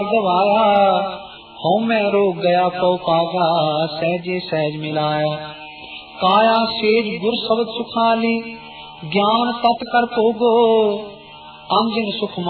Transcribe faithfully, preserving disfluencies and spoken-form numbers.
गवाया, हो मैं रोग गया पौ पागा, सहजे सहज मिलाया। काया सेज गुर शब्द सुखाली, ज्ञान तत् कर पोगो, अंजिन सुख